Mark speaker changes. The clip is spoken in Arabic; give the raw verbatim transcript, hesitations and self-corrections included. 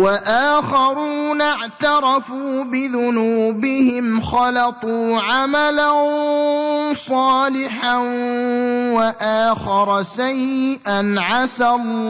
Speaker 1: وآخرون اعترفوا بذنوبهم خلطوا عملا صالحا وآخر سيئا عسى الله